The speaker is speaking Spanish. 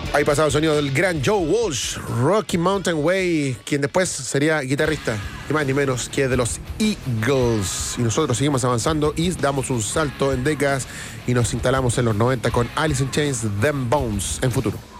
Ahí pasado el sonido del gran Joe Walsh, Rocky Mountain Way, quien después sería guitarrista, ni más ni menos que de los Eagles. Y nosotros seguimos avanzando y damos un salto en décadas y nos instalamos en los 90 con Alice in Chains, Them Bones, en Futuro.